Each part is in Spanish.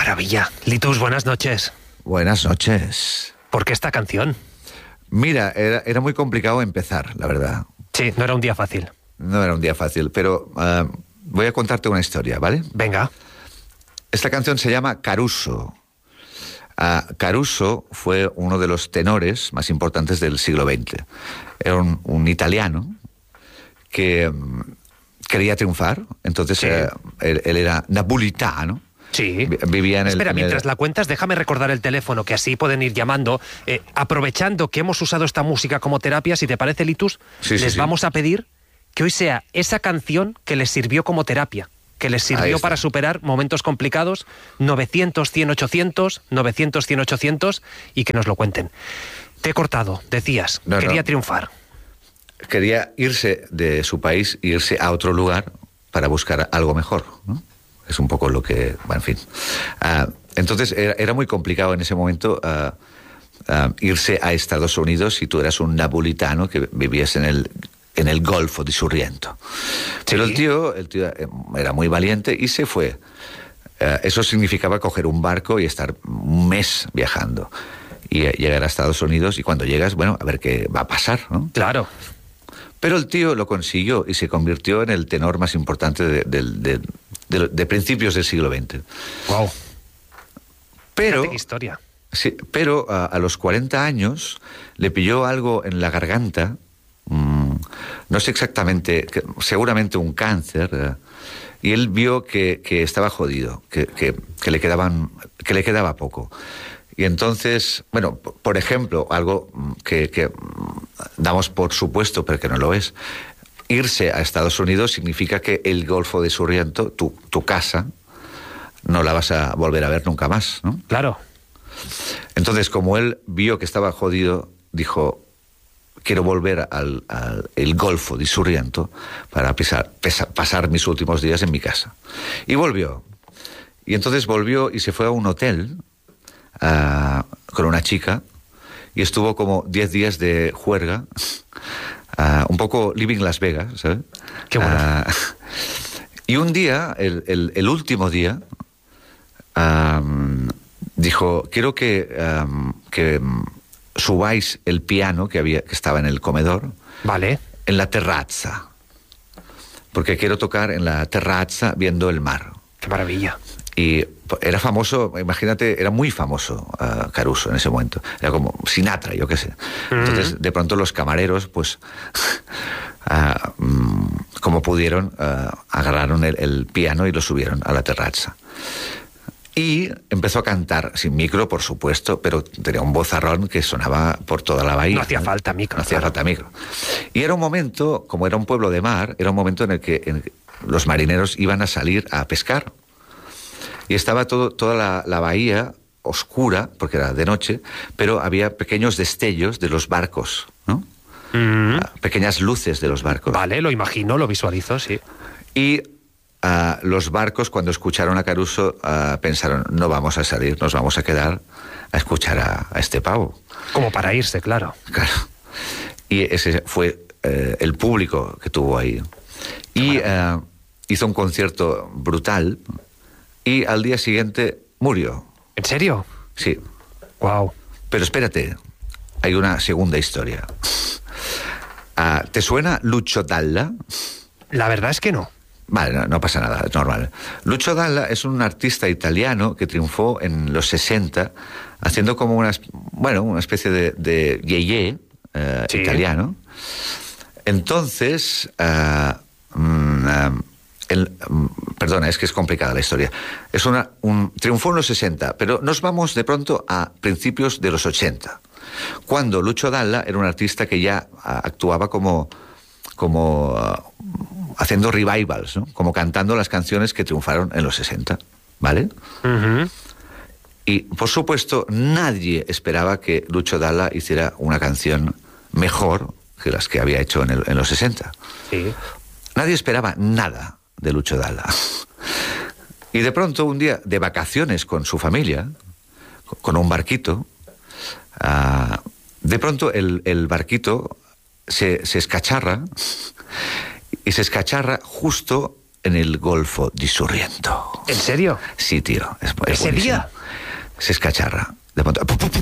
maravilla. Litus, buenas noches. Buenas noches. ¿Por qué esta canción? Mira, era muy complicado empezar, la verdad. Sí, no era un día fácil. No era un día fácil, pero voy a contarte una historia, ¿vale? Venga. Esta canción se llama Caruso. Caruso fue uno de los tenores más importantes del siglo XX. Era un italiano que quería triunfar, entonces Sí. él era napolitano. Sí. Vivía en el... Espera, en el- mientras la cuentas, déjame recordar el teléfono, que así pueden ir llamando. Aprovechando que hemos usado esta música como terapia, si te parece, Litus, Sí, sí, les sí. vamos a pedir que hoy sea esa canción que les sirvió como terapia, que les Ahí sirvió está. para superar momentos complicados. 900-100-800, 900-100-800, y que nos lo cuenten. Te he cortado, decías, No, quería no. triunfar. Quería irse de su país, irse a otro lugar para buscar algo mejor, ¿no? Es un poco lo que... Bueno, en fin. Entonces era muy complicado en ese momento irse a Estados Unidos si tú eras un napolitano que vivías en el Golfo de Sorrento. Pero Sí. el tío era muy valiente y se fue. Eso significaba coger un barco y estar un mes viajando. Y llegar a Estados Unidos, y cuando llegas, bueno, a ver qué va a pasar, ¿no? Claro. Pero el tío lo consiguió y se convirtió en el tenor más importante de principios del siglo XX. Wow. Pero, Fíjate qué historia. sí, pero a los 40 años le pilló algo en la garganta, no sé exactamente, seguramente un cáncer, y él vio que estaba jodido, que le quedaba poco. Y entonces, bueno, por ejemplo, algo que damos por supuesto, pero que no lo es, irse a Estados Unidos significa que el Golfo de Sorrento, tu casa, no la vas a volver a ver nunca más, ¿no? Claro. Entonces, como él vio que estaba jodido, dijo, quiero volver el Golfo de Sorrento para pasar mis últimos días en mi casa. Y volvió. Y entonces volvió y se fue a un hotel con una chica y estuvo como 10 días de juerga, un poco living Las Vegas, ¿sabes? Qué bueno. Y un día, el último día, dijo, quiero que subáis el piano que estaba en el comedor Vale. en la terrazza, porque quiero tocar en la terrazza viendo el mar. Qué maravilla. Y era famoso, imagínate, era muy famoso Caruso en ese momento. Era como Sinatra, yo qué sé. Entonces, de pronto los camareros, pues, como pudieron, agarraron el piano y lo subieron a la terraza. Y empezó a cantar, sin micro, por supuesto, pero tenía un vozarrón que sonaba por toda la bahía. No hacía falta micro. No hacía claro. falta micro. Y era un momento, como era un pueblo de mar, era un momento en el que los marineros iban a salir a pescar. Y estaba toda la bahía oscura, porque era de noche, pero había pequeños destellos de los barcos, ¿no? Pequeñas luces de los barcos. Vale, lo imagino, lo visualizo, sí. Y los barcos, cuando escucharon a Caruso, pensaron, no vamos a salir, nos vamos a quedar a escuchar a este pavo. Como para irse, claro. Claro. Y ese fue el público que tuvo ahí. Y hizo un concierto brutal y al día siguiente murió. ¿En serio? Sí. Wow. Pero espérate, hay una segunda historia. ¿Te suena Lucio Dalla? La verdad es que no. Vale, no pasa nada, es normal. Lucio Dalla es un artista italiano que triunfó en los 60 haciendo como una especie de yeye Sí. italiano. Entonces, perdona, es que es complicada la historia. Triunfó en los 60, pero nos vamos de pronto a principios de los 80, cuando Lucio Dalla era un artista que ya actuaba como haciendo revivals, ¿no? Como cantando las canciones que triunfaron en los 60, ¿vale? Ujú. Y, por supuesto, nadie esperaba que Lucio Dalla hiciera una canción mejor que las que había hecho en los 60. Sí. Nadie esperaba nada de Lucio Dalla. Y de pronto, un día de vacaciones con su familia, con un barquito, de pronto el barquito se escacharra, y se escacharra justo en el Golfo di Sorrento. ¿En serio? Sí, tío. Es ¿Ese buenísimo. día? Se escacharra. De pronto,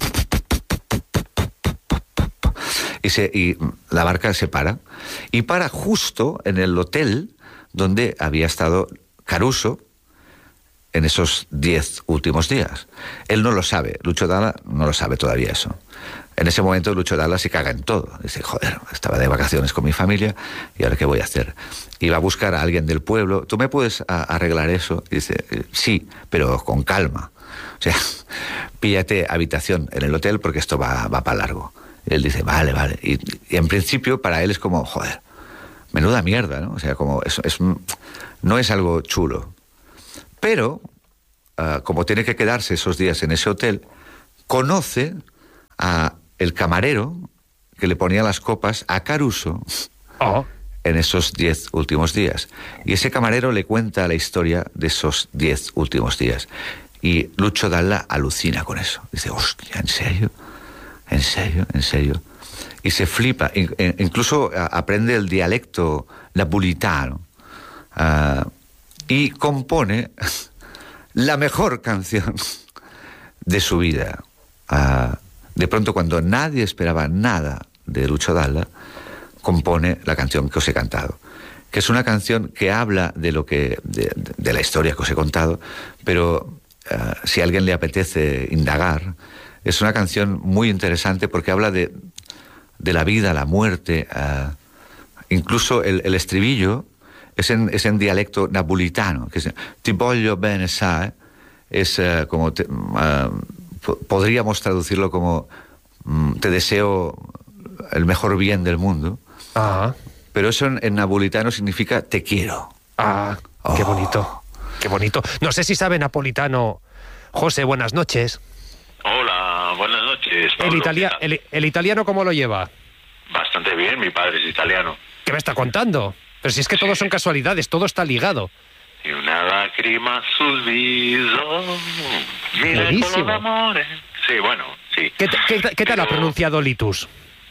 y la barca se para. Y para justo en el hotel donde había estado Caruso en esos 10 últimos días. Él no lo sabe. Lucho Dalla no lo sabe todavía eso. En ese momento Lucho Dalla se caga en todo. Dice, joder, estaba de vacaciones con mi familia y ahora ¿qué voy a hacer? Y va a buscar a alguien del pueblo. ¿Tú me puedes arreglar eso? Y dice, sí, pero con calma. O sea, píllate habitación en el hotel porque esto va para largo. Y él dice, vale. Y en principio para él es como, joder, menuda mierda, ¿no? O sea, como no es algo chulo. Pero, como tiene que quedarse esos días en ese hotel, conoce a el camarero que le ponía las copas a Caruso en esos 10 últimos días. Y ese camarero le cuenta la historia de esos 10 últimos días. Y Lucho Dalla alucina con eso. Dice, hostia, ¿en serio? ¿En serio? ¿En serio? Y se flipa. Incluso aprende el dialecto napolitano. Y compone la mejor canción de su vida. De pronto, cuando nadie esperaba nada de Lucho Dalla, compone la canción que os he cantado, que es una canción que habla de de la historia que os he contado, pero si a alguien le apetece indagar, es una canción muy interesante porque habla de la vida, la muerte, incluso el estribillo es en dialecto napolitano, que es ti voglio bene sai, es como podríamos traducirlo como te deseo el mejor bien del mundo. Ajá. Pero eso en napolitano significa te quiero. Qué bonito, qué bonito. No sé si sabe napolitano. José, buenas noches. Hola, buenas noches, Pablo. ¿El italiano cómo lo lleva? Bastante bien, mi padre es italiano. ¿Qué me está contando? Pero si es que todo son casualidades, todo está ligado. Y una lágrima sul viso, mira el color de amore. Sí, bueno, sí. ¿Qué tal ha pronunciado Litus?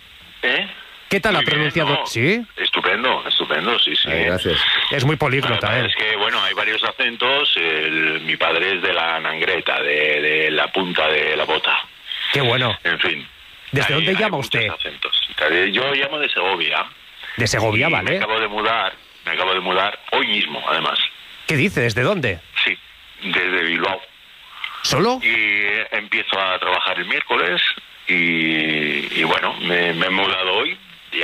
¿Qué tal ha pronunciado? No, ¿Sí? Estupendo, sí. Gracias. Es muy políglota, Es que, bueno, hay varios acentos. Mi padre es de la Nangreta, de la punta de la bota. Qué bueno. En fin. ¿Desde dónde llama usted? Acentos. Yo llamo de Segovia. De Segovia, vale. Me acabo de mudar hoy mismo, además. ¿Qué dice? ¿Desde dónde? Sí, desde Bilbao. ¿Solo? Y empiezo a trabajar el miércoles y bueno, me he mudado hoy.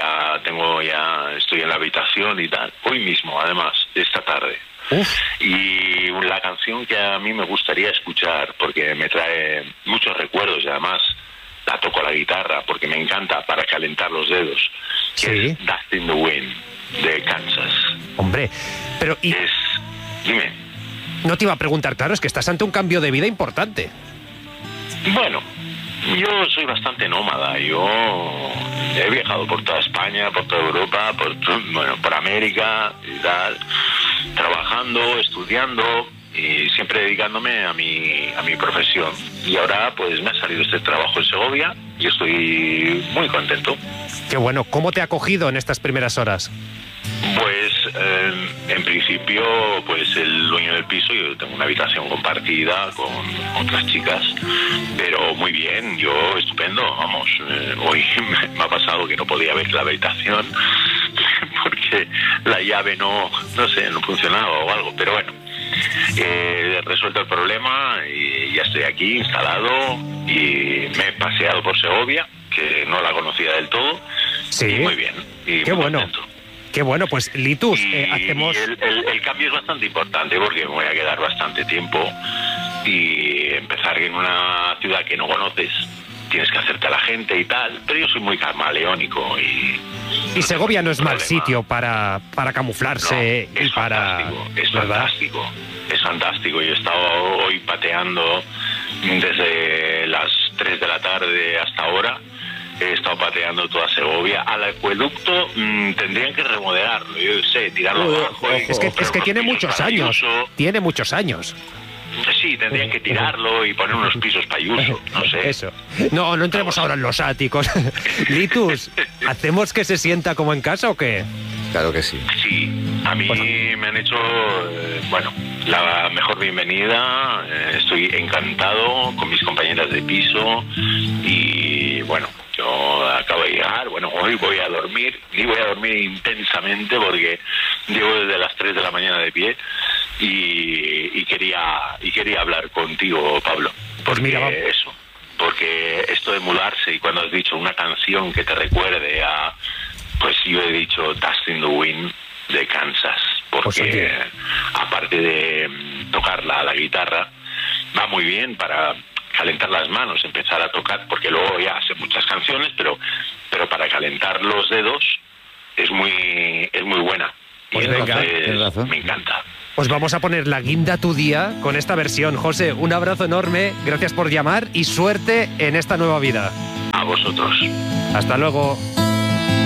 Estoy en la habitación y tal. Hoy mismo, además, esta tarde. Uf. Y la canción que a mí me gustaría escuchar, porque me trae muchos recuerdos y además la toco la guitarra porque me encanta para calentar los dedos. Sí. Es Dust in the Wind, de Kansas. Hombre, pero Dime. no te iba a preguntar, claro, es que estás ante un cambio de vida importante. Bueno, yo soy bastante nómada. Yo he viajado por toda España, por toda Europa, por América y tal, trabajando, estudiando y siempre dedicándome a mi profesión. Y ahora pues me ha salido este trabajo en Segovia y estoy muy contento. Qué bueno. ¿Cómo te ha acogido en estas primeras horas? Pues en principio, pues el dueño del piso, yo tengo una habitación compartida con otras chicas, pero muy bien, yo estupendo, vamos. Hoy me ha pasado que no podía ver la habitación porque la llave no funcionaba o algo, pero bueno, he resuelto el problema y ya estoy aquí instalado y me he paseado por Segovia, que no la conocía del todo. Sí. Y muy bien. Y qué muy bueno. contento. Qué bueno, pues Litus, hacemos... Y el cambio es bastante importante porque me voy a quedar bastante tiempo y empezar en una ciudad que no conoces, tienes que hacerte a la gente y tal, pero yo soy muy camaleónico y Segovia no es mal sitio para camuflarse no, y para... Es fantástico. Yo he estado hoy pateando desde las 3 de la tarde hasta ahora. He estado pateando toda Segovia. Al acueducto tendrían que remodelarlo, yo sé, tirarlo abajo. Es que tiene muchos años. Tiene muchos años. Sí, tendrían que tirarlo y poner unos pisos para Ayuso, no sé. Eso. No entremos ahora en los áticos. Litus, ¿hacemos que se sienta como en casa o qué? Claro que sí. Sí, A mí me han hecho, la mejor bienvenida. Estoy encantado con mis compañeras de piso y bueno, yo acabo de llegar. Bueno, hoy voy a dormir intensamente porque llevo desde las 3 de la mañana de pie y quería hablar contigo, Pablo. Pues mira, porque esto de mudarse, y cuando has dicho una canción que te recuerde a, pues yo he dicho Dust in the Wind de Kansas, porque aparte de tocar la guitarra, va muy bien para calentar las manos, empezar a tocar, porque luego ya sé muchas canciones, pero para calentar los dedos es muy buena. Pues y entonces me encanta. Pues vamos a poner la guinda a tu día con esta versión. José, un abrazo enorme, gracias por llamar y suerte en esta nueva vida. A vosotros. Hasta luego.